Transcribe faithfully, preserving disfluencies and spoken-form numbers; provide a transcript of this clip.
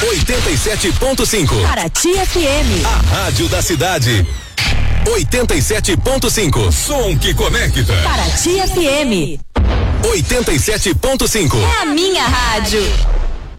oitenta e sete ponto cinco. Paraty F M. A rádio da cidade. oitenta e sete ponto cinco. Som que conecta. Paraty F M. oitenta e sete ponto cinco. É a minha rádio.